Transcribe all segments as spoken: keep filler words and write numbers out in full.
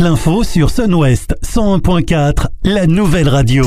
l'info sur Sun-Ouest cent un point quatre, la nouvelle radio.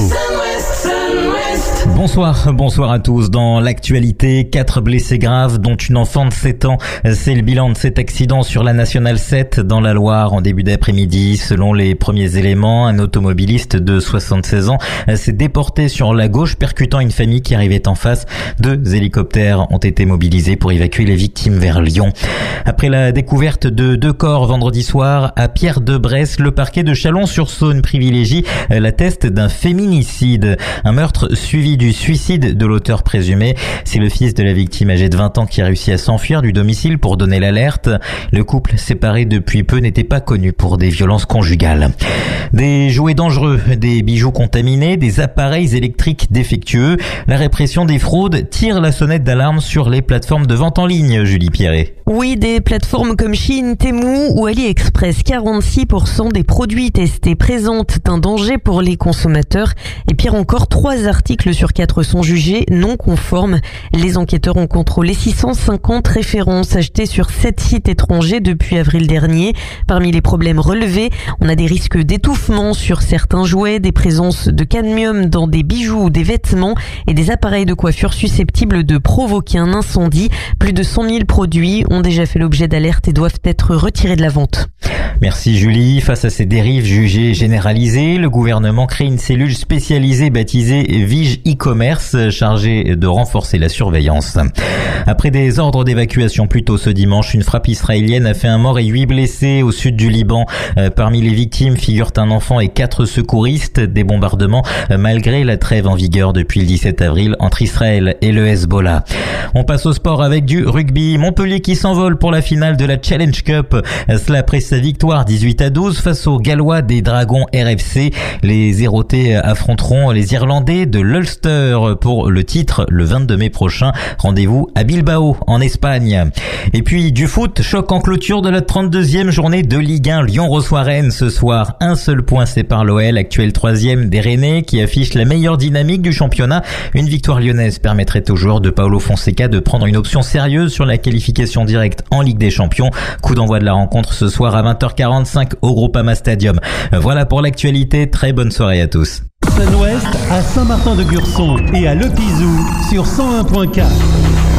Bonsoir, bonsoir à tous. Dans l'actualité, quatre blessés graves, dont une enfant de sept ans. C'est le bilan de cet accident sur la Nationale sept dans la Loire en début d'après-midi. Selon les premiers éléments, un automobiliste de soixante-seize ans s'est déporté sur la gauche, percutant une famille qui arrivait en face. Deux hélicoptères ont été mobilisés pour évacuer les victimes vers Lyon. Après la découverte de deux corps vendredi soir à Pierre-de-Bresse, le parquet de Chalon-sur-Saône privilégie l'atteste d'un féminicide. Un meurtre suivi du suicide de l'auteur présumé. C'est le fils de la victime âgée de vingt ans qui a réussi à s'enfuir du domicile pour donner l'alerte. Le couple séparé depuis peu n'était pas connu pour des violences conjugales. Des jouets dangereux, des bijoux contaminés, des appareils électriques défectueux. La répression des fraudes tire la sonnette d'alarme sur les plateformes de vente en ligne, Julie Pierret. Oui, des plateformes comme Shein, Temu ou AliExpress. quarante-six pour cent des produits testés présentent un danger pour les consommateurs. Et pire encore, trois articles sur quatre sont jugés non conformes. Les enquêteurs ont contrôlé six cent cinquante références achetées sur sept sites étrangers depuis avril dernier. Parmi les problèmes relevés, on a des risques d'étouffement sur certains jouets, des présences de cadmium dans des bijoux ou des vêtements et des appareils de coiffure susceptibles de provoquer un incendie. Plus de cent mille produits ont déjà fait l'objet d'alertes et doivent être retirés de la vente. Merci Julie. Face à ces dérives jugées généralisées, le gouvernement crée une cellule spécialisée baptisée Vige e-commerce, chargée de renforcer la surveillance. Après des ordres d'évacuation plus tôt ce dimanche, une frappe israélienne a fait un mort et huit blessés au sud du Liban. Euh, parmi les victimes figurent un enfant et quatre secouristes. Des bombardements euh, malgré la trêve en vigueur depuis le dix-sept avril entre Israël et le Hezbollah. On passe au sport avec du rugby. Montpellier qui s'envole pour la finale de la Challenge Cup. Cela après sa victoire dix-huit à douze face aux Gallois des Dragons R F C. Les Hérotés affronteront les Irlandais de l'Ulster pour le titre le vingt-deux mai prochain. Rendez-vous à Bilbao en Espagne. Et puis du foot, choc en clôture de la trente-deuxième journée de Ligue un. Lyon reçoit Rennes ce soir. Un seul point sépare l'O L, actuel troisième des Rennais, qui affiche la meilleure dynamique du championnat. Une victoire lyonnaise permettrait aux joueurs de Paulo Fonseca de prendre une option sérieuse sur la qualification directe en Ligue des Champions. Coup d'envoi de la rencontre ce soir à vingt heures quarante-cinq au Groupama Stadium. Voilà pour l'actualité. Très bonne soirée à tous. Sun-Ouest à Saint-Martin-de-Gurson et à Le Pizou sur cent un point quatre.